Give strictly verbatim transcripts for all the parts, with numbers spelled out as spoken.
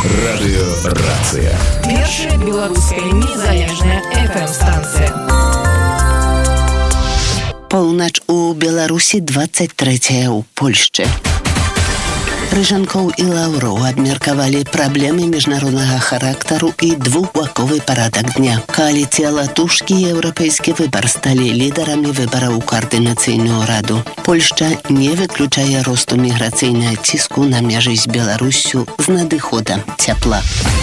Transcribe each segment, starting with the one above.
Радыёрацыя. Першая беларуская незалежная эф эм-станцыя. Паўнач у Беларусі, двадцать трэцяя ў Польшчы. Рыжанкоў і Лаўроў абмеркавалі праблемы міжнароднага характару і двухбаковы парадак дня. Коаліцыя Латушкі і Еўрапейскі выбар сталі лідарамі выбараў у каардынацыйную раду. Польшча не выключае росту міграцыйнага ціску на мяжы з Беларуссю з надыходам цяпла.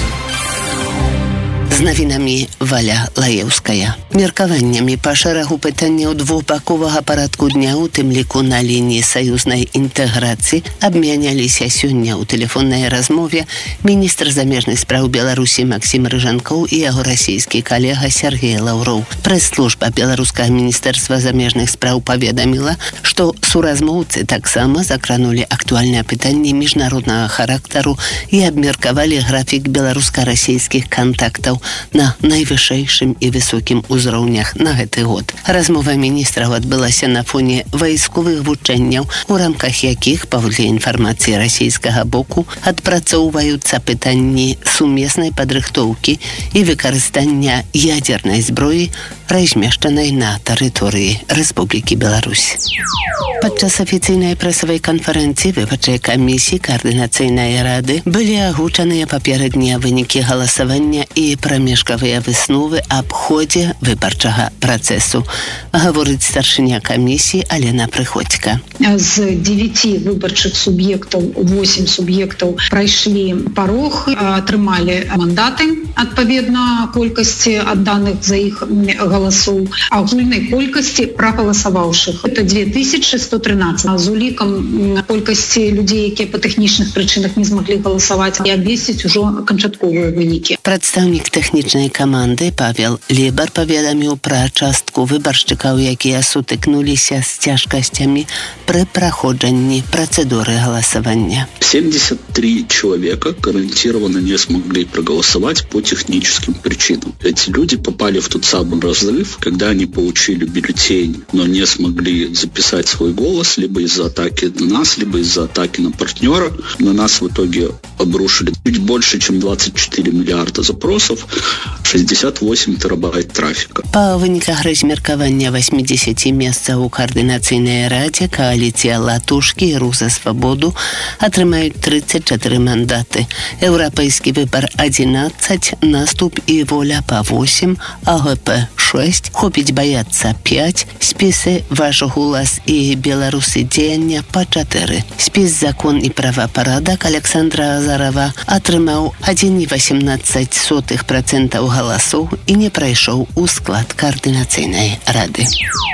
З навінамі Валя Лаеўская. Меркаваннямі па шэрагу пытанняў двухбаковага парадку дня, у тым ліку на лініі саюзнай інтэграцыі, абмяняліся сёння ў тэлефоннай размове міністр замежных спраў Беларусі Максім Рыжанкоў і яго расійскі калега Сергей Лаўроў. Прэс-служба беларускага міністэрства замежных спраў паведаміла, што суразмоўцы таксама закранулі актуальныя пытанні міжнароднага характару і абмеркавалі графік беларуска-расійскіх кантактаў на найвышэйшым і высокім узроўнях на гэты год. Размова міністраў адбылася на фоне вайсковых вучэнняў, у рамках якіх, паводле інфармацыі расійскага боку, адпрацоўваюцца пытанні сумеснай падрыхтоўкі і выкарыстання ядзернай зброі, размешчанай на тэрыторыі Рэспублікі Беларусь. Падчас афіцыйнай прэсавай канферэнцыі выбарчай камісіі каардынацыйнай рады былі агучаныя папярэднія вынікі галасавання і прамежкавыя высновы аб ходзе выбарчага працэсу. Гаворыць старшыня камісіі Алена Прыходька. З девяти выбарчых суб'ектаў восемь суб'ектаў прайшлі парог, атрымалі мандаты адпаведна колькасці адданых за іх галасоў, агульнай колькасці прагаласаваўшых. Это две тысячи сто тринадцать. З улікам колькасці людзей, якія па тэхнічных прычынах не змаглі галасаваць, і абвесціць ужо канчатковыя вынікі. Прадстаўнік тэхнічнай каманды Павел Лебар паведаміў пра частку выбаршчыкаў, якія сутыкнуліся з цяжкасцямі пры праходжанні працэдуры галасавання. семьдесят три человека гарантированно не смогли проголосовать по техническим причинам. Эти люди попали в тот самый разрыв, когда они получили бюллетень, но не смогли записать свой голос, либо из-за атаки на нас, либо из-за атаки на партнера. На нас в итоге обрушили чуть больше, чем двадцать четыре миллиарда запросов, шестьдесят восемь терабайт трафика. Па выніках размеркавання восьмидесяти месцаў у каардынацыйнай радзе коаліцыя Латушкі і Рух за свабоду атрымаюць тридцать четыре мандаты. Еўрапейскі выбар одиннадцать, Наступ і Воля па восемь, а гэ пэ шесть, Хопіць баяцца пять, спісы Ваш голас і Беларусы дзеяння па чатыры. Спіс Закон і правапарадак Александра Азарова атрымаў адзін і восемнадцаць сотых працэнтаў галасоў і не прайшоў у склад каардынацыйнай рады.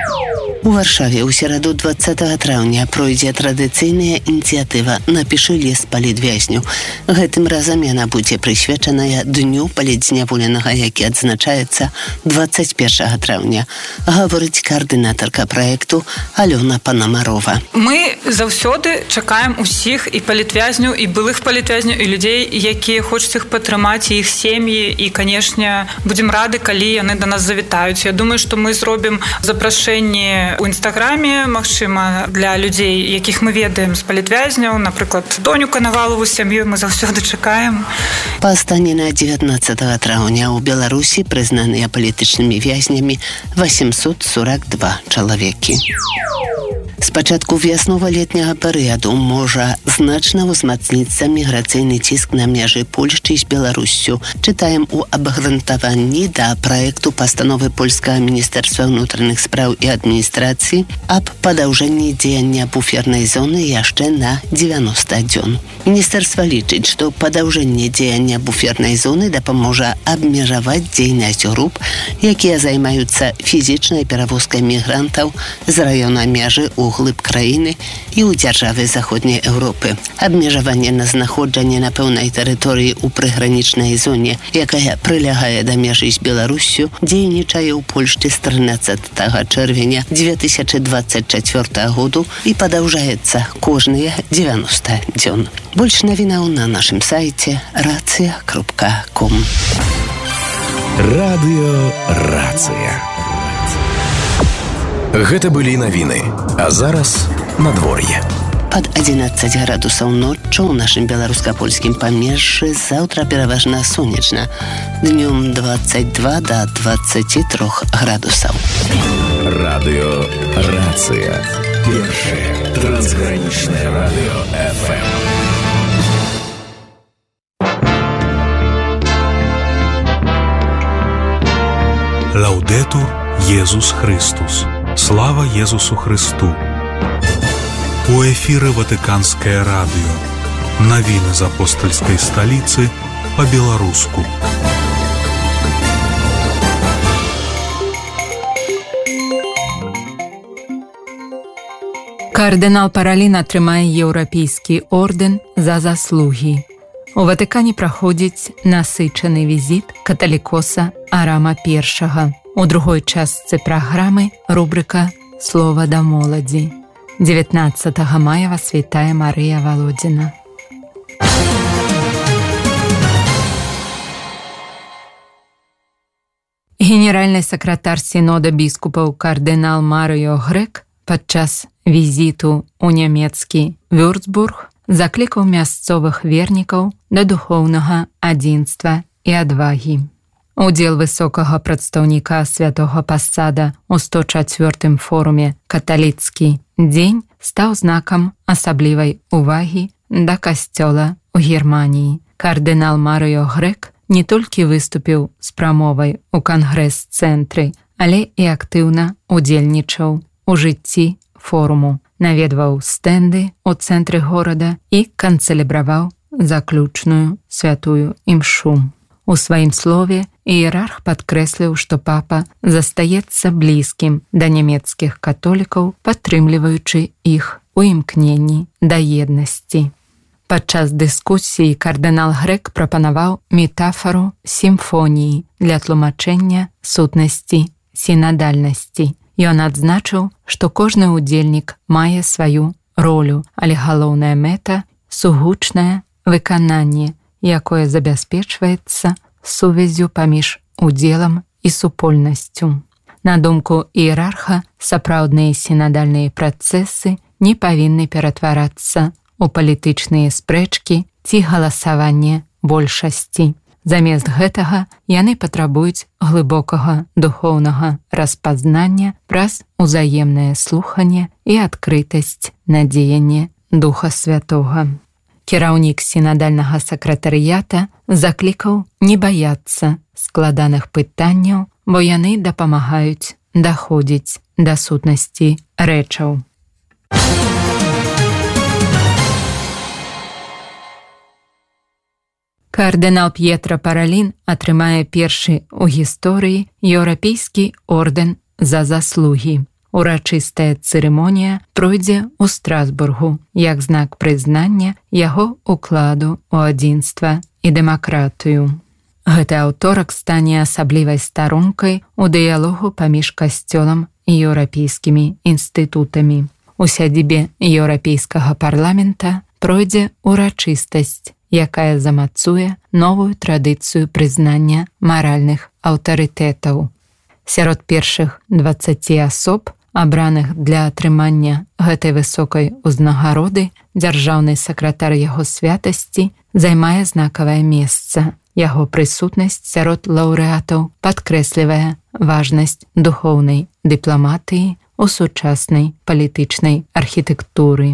У Варшаве ў сераду двадцатага траўня пройдзе традыцыйная ініцыятыва «Напішы ліст палітвязняў». Гэтым разам яна будзе прысвечаная Дню палітзняволенага, які адзначаецца двадцать первого траўня. Гаворыць каардынатарка праекту Алёна Панамарова. Мы заўсёды чакаем усіх і палітвязняў, і былых палітвязняў, і людзей, якія хочуць іх падтрымаць, і іх сем'і, і, канешне, будзем рады, калі яны да нас завітаюць. Я думаю, што мы зробім запрашэнне у інстаграме, магчыма, для людзей, якіх мы ведаем з палітвязняў, напрыклад, Тоню Канавалову сям'ю мы заўсёды чакаем. Па стане на дзевятнаццатага траўня ў Беларусі прызнаныя палітычнымі вязнямі восемьсот сорок два чалавекі. З пачатку вяснова-летняга перыяду можа значна ўзмацніцца міграцыйны ціск на мяжы Польшчы з Беларуссю. Чытаем у абгрунтаванні да праекту пастановы польскага міністэрства ўнутраных спраў і адміністрацыі аб падаўжэнні дзеяння буфернай зоны яшчэ на девяносто дзён. Міністэрства лічыць, што падаўжэнне дзеяння буфернай зоны дапаможа абмежаваць дзейнасць груп, якія займаюцца фізічнай перавозкай мігрантаў з раёна мяжы ў глыб краіны і ў дзяржавы заходняй Еўропы. Абмежаванне на знаходжанне на пэўнай тэрыторыі ў прыгранічнай зоне, якая прылягае да мяжы з Беларуссю, дзейнічае ў Польшчы з трынаццатага чэрвеня две тысячи двадцать чацвёртага году і падаўжаецца кожныя девяносто дзён. Больш навінаў на нашым сайце рацыя кропка ком. Радыёрацыя. Гэта былі навіны, а зараз надвор'е. ад адзінаццаць градусаў ноччу ў нашым беларуска-польскім памежжы, заўтра пераважна сонечна. Днём двадцать два до двадцати трёх градусаў. Радыё Рацыя. Першае трансгранічнае радыё эф эм. Лаўдетур Єсус Христос. Слава Єсусу Христу. У эфіры Ватыканскае радыё. Навіны з апостальскай сталіцы па-беларуску. Кардынал Паралін атрымае еўрапейскі ордэн за заслугі. У Ватыкане праходзіць насычаны візіт каталікоса Арама першага. У другой частцы праграмы рубрыка «Слова да моладзі». дзевятнаццатага мая святая Марыя Володіна. Генеральны сакратар сінода біскупаў кардынал Марыё Грэк падчас візіту ў нямецкі Вюрцбург заклікаў мясцовых вернікаў да духоўнага адзінства і адвагі. Удзел высокага прадстаўніка святога пасада ў сто чацвёртым форуме «Каталіцкі дзень» стаў знакам асаблівай увагі да касцёла ў Германіі. Кардынал Марыё Грэк не толькі выступіў з прамовай у кангрэс-цэнтры, але і актыўна удзельнічаў у жыцці форуму, наведваў стэнды ў цэнтры горада і канцэлебраваў заключную святую імшу. У сваім слове іерарх падкрэсліў, што папа застаецца блізкім да нямецкіх католікаў, падтрымліваючы іх у імкненні да еднасці. Падчас дыскусіі кардынал Грэк прапанаваў метафару сімфоніі для тлумачэння сутнасці сінадальнасці. Ён адзначыў, што кожны удзельнік мае сваю ролю, але галоўная мэта – сугучнае выкананне, якое забяспечваецца сувяззю паміж удзелам і супольнасцю. На думку іерарха, сапраўдныя сінадальныя працэсы не павінны ператварацца у палітычныя спрэчкі ці галасаванне большасці. Замест гэтага яны патрабуюць глыбокага духоўнага распазнання праз узаемнае слуханне і адкрытасць на дзеянне Духа Святога. Кіраўнік сінадальнага сакратарыята заклікаў не баяцца складаных пытанняў, бо яны дапамагаюць даходзіць да сутнасці рэчаў. Кардынал П'етра Паралін атрымае першы ў гісторыі еўрапейскі ордэн за заслугі. Урачыстая цырымонія пройдзе ў Страсбургу як знак прызнання яго укладу ў адзінства і дэмакратыю. Гэты аўторак стане асаблівай старонкай у дыялогу паміж касцёлам і еўрапейскімі інстытутамі. У сядзібе еўрапейскага парламента пройдзе урачыстасць, якая замацуе новую традыцыю прызнання маральных аўтарытэтаў. Сярод першых дваццаці асоб, абраных для атрымання гэтай высокай узнагароды, дзяржаўны сакратар яго святасці займае знакавае месца. Яго прысутнасць сярод лаўрэатаў падкрэслівае важнасць духоўнай дыпламатыі ў сучаснай палітычнай архітэктуры.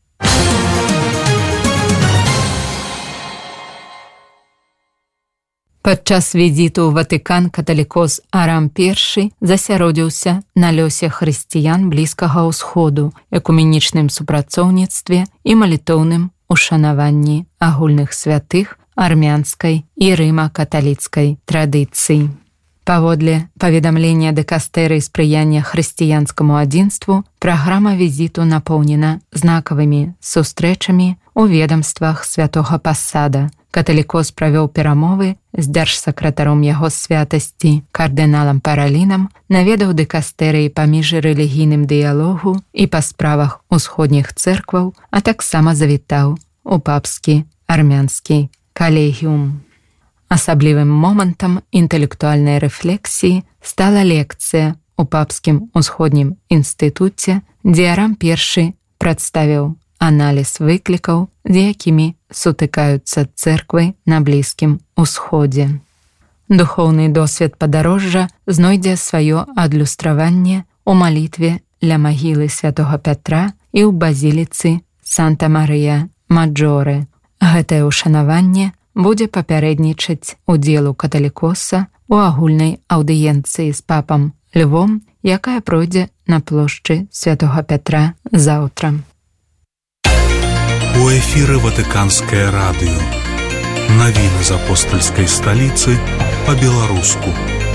Падчас візіту ў Ватыкан каталікос Арам першы засяродзіўся на лёсе хрысціян Блізкага ўсходу, экуменічным супрацоўніцтве і малітоўным ушанаванні агульных святых армянскай і рыма-каталіцкай традыцыі. Паводле паведамлення дыкастэрыі спрыяння хрысціянскаму адзінству, праграма візіту напоўнена знакавымі сустрэчамі ў ведамствах святога пасада. Каталікос правёў перамовы з дзяржсакратаром яго святасці кардыналам Паралінам, наведаў дыкастэрыі па міжрэлігійным дыялогу і па справах усходніх цэркваў, а таксама завітаў у папскі армянскі калегіум. Асаблівым момантам інтэлектуальнай рэфлексіі стала лекцыя ў папскім усходнім інстытуце, дзе Арам першы прадставіў аналіз выклікаў, з якімі сутыкаюцца цэрквы на Блізкім Усходзе. Духоўны досвед падарожжа знойдзе сваё адлюстраванне ў малітве ля магілы святога Пятра і ў базіліцы Санта-Марыя Маджоре. Гэтае ўшанаванне будзе папярэднічаць удзелу каталікоса у агульнай аўдыенцыі з папам Львом, якая пройдзе на плошчы святога Пятра заўтра. У эфіры Ватыканскае радыё. Навіны з апостальскай сталіцы па-беларуску.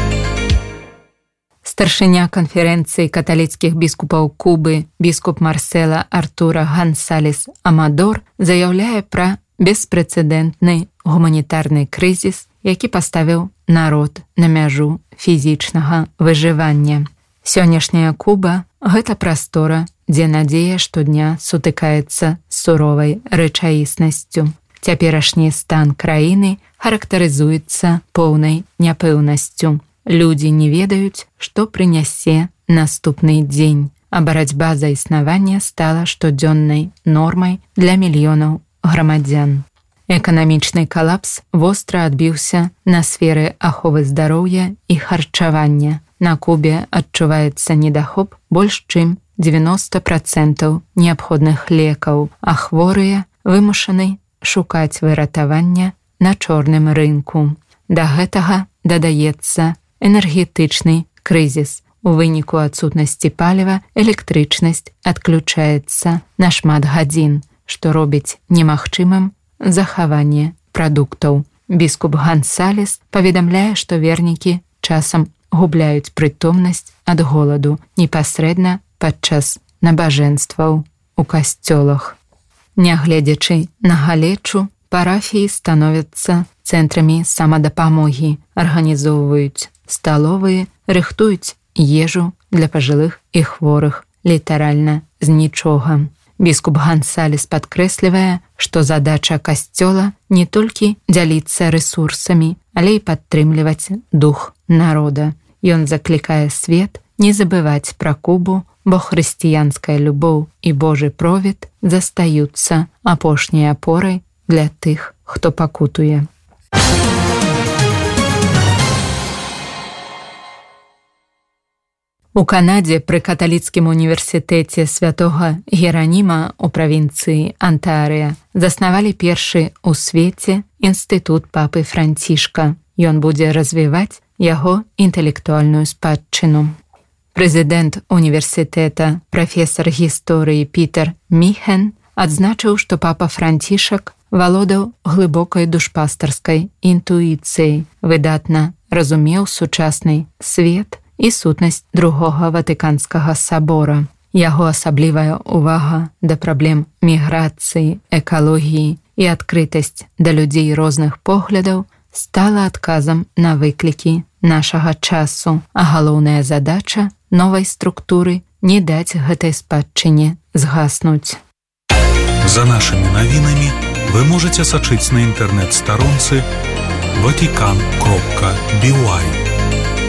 Старшыня канферэнцыі каталіцкіх біскупаў Кубы біскуп Марсела Артура Гансалес Амадор заяўляе пра беспрэцэдэнтны гуманітарны крызіс, які паставіў народ на мяжу фізічнага выжывання. Сённяшняя Куба – гэта прастора, дзе надзея штодня сутыкаецца з суровай рэчаіснасцю. Цяперашні стан краіны характарызуецца поўнай няпэўнасцю. Людзі не ведаюць, што прынясе наступны дзень, а барацьба за існаванне стала штодзённай нормай для мільёнаў грамадзян. Эканамічны калапс востра адбіўся на сферы аховы здароўя і харчавання. На Кубе адчуваецца недахоп больш чым дзевяноста працэнтаў неабходных лекаў, а хворыя вымушаны шукаць выратавання на чорным рынку. Да гэтага дадаецца энергетычны крызіс. У выніку адсутнасці паліва электрычнасць адключаецца на шмат гадзін, што робіць немагчымым захаванне прадуктаў. Біскуп Гансалес паведамляе, што вернікі часам губляюць прытомнасць ад голаду непасрэдна падчас набажэнстваў у касцёлах. Нягледзячы на галечу, парафіі становяцца цэнтрамі самадапамогі, арганізоўваюць сталовыя, рыхтуюць ежу для пажылых і хворых літаральна з нічога. Біскуп Гансалес падкрэслівае, што задача касцёла не толькі дзяліцца рэсурсамі, але і падтрымліваць дух народа. Ён заклікае свет не забываць пра Кубу, бо хрысціянская любоў і Божы провід застаюцца апошняй апорай для тых, хто пакутуе. У Канадзе пры каталіцкім універсітэце святога Гераніма ў правінцыі Антарыя заснавалі першы ў свеце інстытут папы Францішка. Ён будзе развіваць яго інтэлектуальную спадчыну. Прэзідэнт універсітэта, прафесар гісторыі Пітер Міхен адзначыў, што папа Францішак валодаў глыбокай душпастарскай інтуіцыяй, выдатна разумеў сучасны свет і сутнасць другога Ватыканскага сабора. Яго асаблівая ўвага да праблем міграцыі, экалогіі і адкрытасць да людзей розных поглядаў стала адказам на выклікі нашага часу, а галоўная задача новай структуры не даць гэтай спадчыне згаснуць. За нашымі навінамі вы можаце сачыць на інтэрнэт-старонцы ватикан кропка би уай.